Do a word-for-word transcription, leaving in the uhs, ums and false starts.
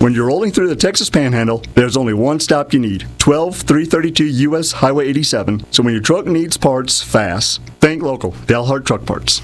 When you're rolling through the Texas Panhandle, there's only one stop you need, twelve three thirty-two U S Highway eighty-seven. So when your truck needs parts fast, think local, Dalhart Truck Parts.